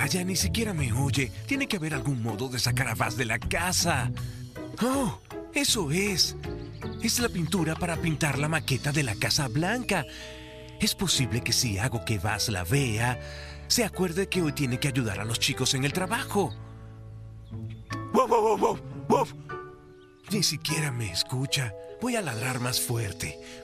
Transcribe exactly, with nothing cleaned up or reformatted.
Vaya, ni siquiera me oye. Tiene que haber algún modo de sacar a Buzz de la casa. ¡Oh! ¡Eso es! Es la pintura para pintar la maqueta de la Casa Blanca. Es posible que si hago que Buzz la vea, se acuerde que hoy tiene que ayudar a los chicos en el trabajo. ¡Wow, wow, wow, wow! Ni siquiera me escucha. Voy a ladrar más fuerte.